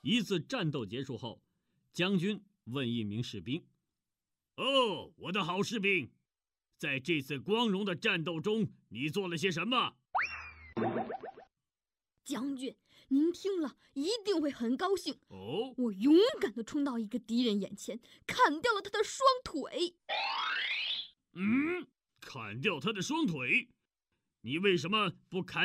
一次战斗结束后，将军问一名士兵：“哦，我的好士兵，在这次光荣的战斗中，你做了些什么？” 将军，您听了一定会很高兴。 哦， 我勇敢地冲到一个敌人眼前，砍掉了他的双腿。 砍掉他的双腿？你为什么不砍